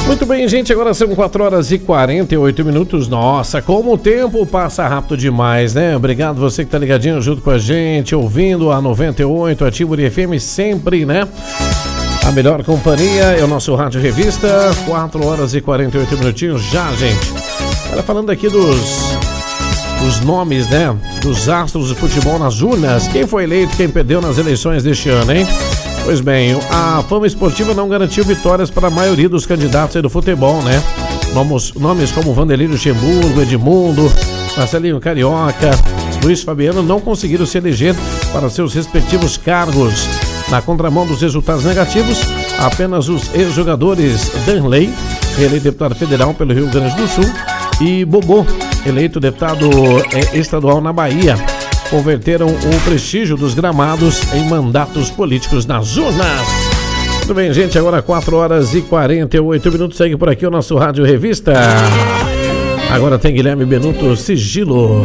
Muito bem, gente, agora são 4 horas e 48 minutos. Nossa, como o tempo passa rápido demais, né? Obrigado você que tá ligadinho junto com a gente, ouvindo a 98, a Tíburi FM sempre, né? A melhor companhia é o nosso Rádio Revista, 4 horas e 48 minutinhos já, gente. Olha, falando aqui dos nomes, né? Dos astros do futebol nas urnas. Quem foi eleito, quem perdeu nas eleições deste ano, hein? Pois bem, a fama esportiva não garantiu vitórias para a maioria dos candidatos aí do futebol, né? Nomes como Vanderlei Luxemburgo, Edmundo, Marcelinho Carioca, Luiz Fabiano não conseguiram se eleger para seus respectivos cargos. Na contramão dos resultados negativos, apenas os ex-jogadores Danley, eleito deputado federal pelo Rio Grande do Sul, e Bobô, eleito deputado estadual na Bahia, converteram o prestígio dos gramados em mandatos políticos nas urnas. Tudo bem, gente, agora 4 horas e 48 minutos, segue por aqui o nosso Rádio Revista. Agora tem Guilherme Benuto, Sigilo.